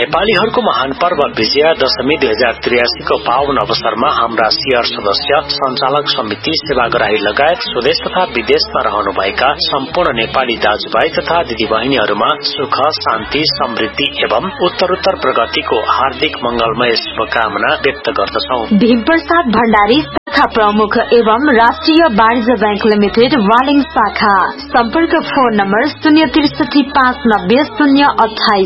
नेपालीहरूको महान पर्व विजया दशमी 2083 को पावन अवसरमा हाम्रा सिआर सदस्य, सञ्चालक समिति, सेवाग्राही लगायत स्वदेश तथा विदेशमा रहनुभएका सम्पूर्ण नेपाली दाजुभाइ तथा दिदीबहिनीहरूमा सुख, शान्ति, समृद्धि एवं उत्तरोत्तर प्रगतिको हार्दिक मंगलमय शुभकामना व्यक्त गर्दछौ। भीमप्रसाद भण्डारी शाखा प्रमुख एवं राष्ट्रिय वाणिज्य बैंक लिमिटेड वालिङ शाखा। सम्पर्क फोन नम्बर 063 590 028